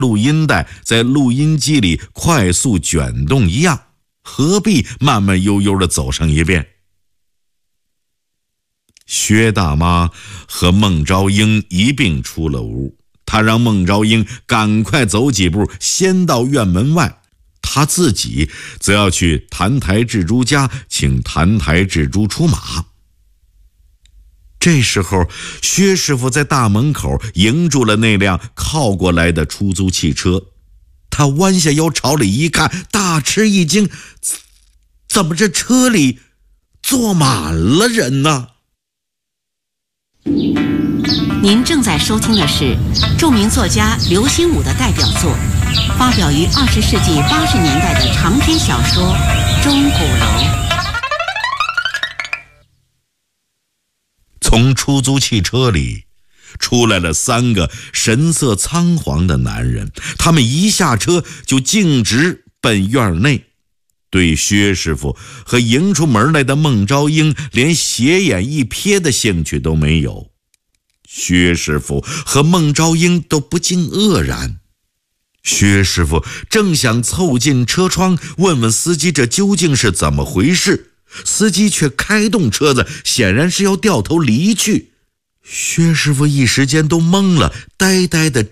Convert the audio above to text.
录音带在录音机里快速卷动一样，何必慢慢悠悠地走上一遍？薛大妈和孟昭英一并出了屋，她让孟昭英赶快走几步，先到院门外，她自己则要去谭台智珠家请谭台智珠出马。这时候，薛师傅在大门口迎住了那辆靠过来的出租汽车，他弯下腰朝里一看，大吃一惊，怎么这车里坐满了人呢？ 您正在收听的是著名作家刘心武的代表作，发表于20世纪80年代的长篇小说《钟鼓楼》。 从出租汽车里出来了3个神色仓皇的男人，他们一下车就径直奔院内，对薛师傅和迎出门来的孟昭英连斜眼一瞥的兴趣都没有。薛师傅和孟昭英都不禁愕然。薛师傅正想凑近车窗问问司机这究竟是怎么回事，司机却开动车子，显然是要掉头离去。薛师傅一时间都懵了，呆呆地